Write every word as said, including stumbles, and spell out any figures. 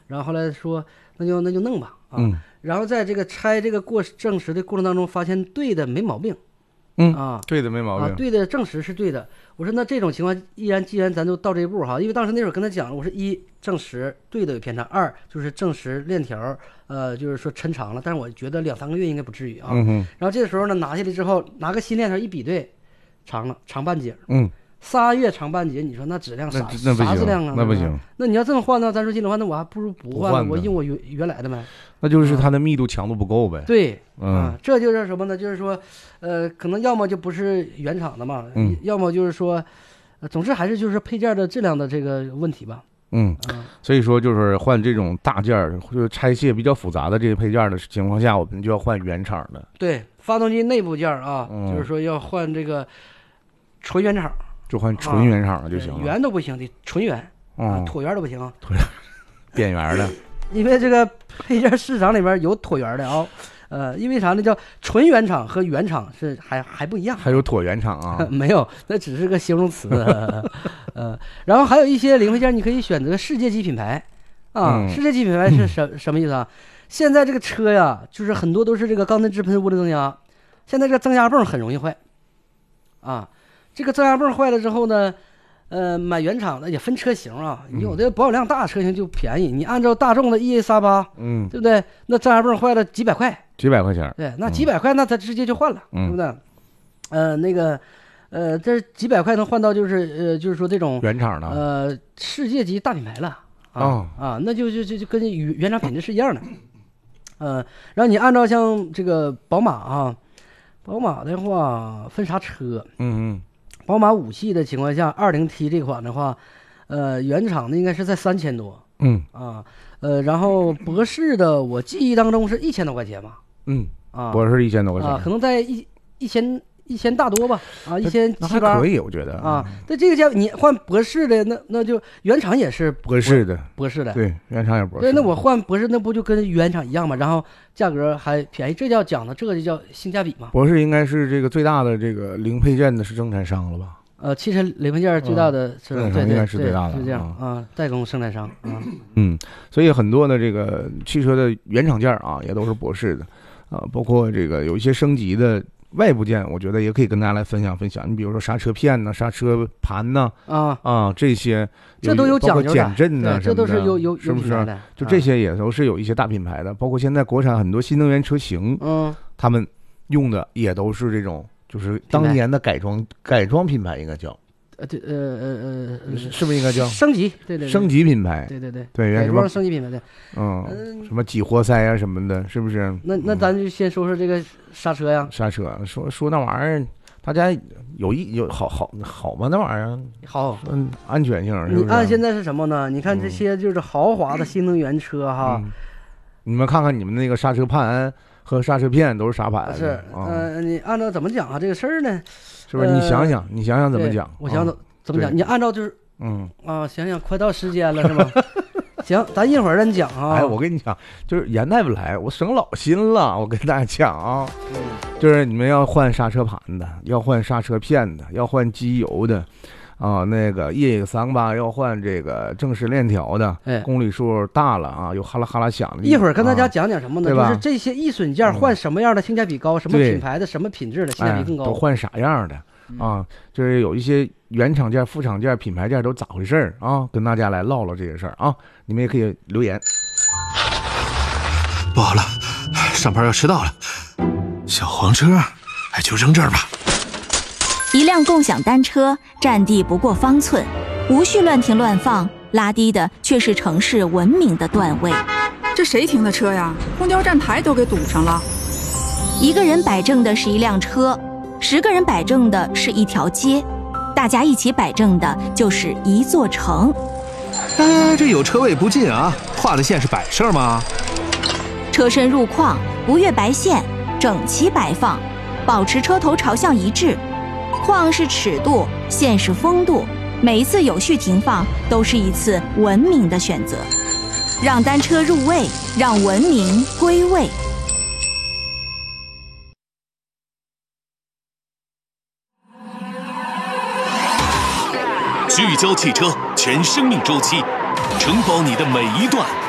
然后后来说那就那就弄吧啊， 嗯， 然后在这个拆这个过证实的过程当中，发现对的没毛病。 嗯啊， 对的没毛病啊，对的证实是对的。我说那这种情况，依然既然咱就到这一步哈，因为当时那会儿跟他讲了，我说一证实对的有偏差，二就是证实链条呃就是说抻长了，但是我觉得两三个月应该不至于啊。 嗯哼， 然后这个时候呢，拿下来之后，拿个新链条一比对，长了长半截， 嗯， 仨月长半截，你说那质量啥那啥质量啊？ 那不行。 那你要这么换呢，咱说心里话，那我还不如不换了，我用我原原来的呗。 那就是它的密度强度不够呗。 对， 嗯、 啊，这就是什么呢？就是说，呃，可能要么就不是原厂的嘛， 嗯、 要么就是说，呃，总之还是就是配件的质量的这个问题吧。 嗯，所以说就是换这种大件儿，就是拆卸比较复杂的这些配件的情况下，我们就要换原厂的。 对，发动机内部件啊， 嗯、 就是说要换这个纯原厂， 就换纯原厂的就行了。 啊、原都不行，得纯原，啊， 嗯、 椭圆都不行， 椭圆，边缘的。 因为这个配件市场里边有椭圆的啊，呃，因为啥呢？叫纯原厂和原厂是还还不一样。 还有椭圆厂啊？ 没有，那只是个形容词。呃，然后还有一些零配件，你可以选择世界级品牌啊。嗯、世界级品牌是什、嗯、什么意思啊？现在这个车呀，就是很多都是这个钢弹直喷涡轮增压，现在这个增压泵很容易坏啊。这个增压泵坏了之后呢？呃，买原厂的也分车型啊，你有的保有量大车型就便宜，你按照大众的 E A 三八，嗯，对不对？那增压泵坏了几百块， 几百块钱， 对，那几百块，那他直接就换了， 嗯、 对不对？呃，那个，呃，这几百块能换到就是呃，就是说这种原厂的， 呃，世界级大品牌了啊、 哦、 啊，那就就就就跟原厂品质是一样的，呃，然后你按照像这个宝马啊，宝马的话分啥车？ 嗯嗯。 宝马五系的情况下，二零 T 这款的话，呃，原厂的应该是在三千多， 嗯啊，呃，然后博士的我记忆当中是一千多块钱吧， 嗯啊， 博士一千多块钱啊，可能在一一千一千大多吧，啊，一千七八可以，我觉得啊，在这个价你换博士的那那就原厂也是博士的， 博士的， 对，原厂也博士， 对，那我换博士那不就跟原厂一样吗？然后价格还便宜，这叫讲的，这个就叫性价比嘛。 博士应该是这个最大的这个零配件的是生产商了吧？ 呃，汽车零配件最大的是， 嗯、 对对， 应该是最大的， 是这样啊，代工生产商啊。 嗯，所以很多的这个汽车的原厂件啊，也都是博士的啊，包括这个有一些升级的外部件，我觉得也可以跟大家来分享分享。你比如说刹车片呢、刹车盘呢， 啊啊这些， 这都有讲究的， 减震呢， 这都是有有是不是？就这些也都是有一些大品牌的，包括现在国产很多新能源车型， 嗯， 他们用的也都是这种。就是当年的改装改装品牌应该叫， 呃对呃呃呃是不是应该叫升级？对对， 升级品牌， 对对对对， 改装升级品牌的， 嗯，什么挤活塞啊什么的，是不是？ 那那咱就先说说这个刹车呀， 刹车，说说那玩意儿，大家有一有好好好吗？那玩意儿好， 嗯，安全性。 你按现在是什么呢？你看这些就是豪华的新能源车哈， 你们看看你们那个刹车盘。和刹车片都是啥牌子？ 是，呃，你按照怎么讲啊？这个事儿呢， 是不是？你想想，你想想怎么讲？ 我想怎怎么讲？你按照就是， 嗯啊，想想快到时间了是吗？行，咱一会儿再讲啊。 哎，我跟你讲，就是严太不来，我省老心了。我跟大家讲啊，就是你们要换刹车盘的，要换刹车片的，要换机油的。啊，那个 E X 三八要换这个正时链条的， 哎， 公里数大了啊，有哈拉哈拉响的。 一会儿跟大家讲讲什么呢？ 啊、 就是这些易损件换什么样的性价比高，嗯、什么品牌的什么品质的性价比更高， 哎、都换啥样的啊？就是有一些原厂件、副厂件、品牌件都咋回事啊？跟大家来唠唠这些事儿啊！你们也可以留言。 不好了，上班要迟到了，小黄车，哎，就扔这儿吧。 一辆共享单车占地不过方寸，无序乱停乱放，拉低的却是城市文明的段位。 这谁停的车呀？公交站台都给堵上了。 一个人摆正的是一辆车，十个人摆正的是一条街，大家一起摆正的就是一座城。 哎，这有车位不进啊，画的线是摆设吗？ 车身入框，不越白线，整齐摆放，保持车头朝向一致。框是尺度，线是风度，每一次有序停放都是一次文明的选择，让单车入位，让文明归位。 聚焦汽车全生命周期，承包你的每一段